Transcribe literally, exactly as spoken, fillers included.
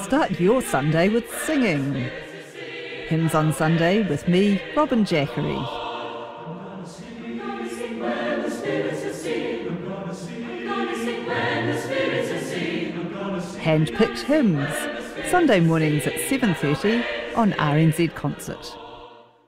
Start your Sunday with singing. Hymns on Sunday with me, Robin Jackery. Hand-picked hymns, Sunday mornings at seven thirty on R N Z Concert.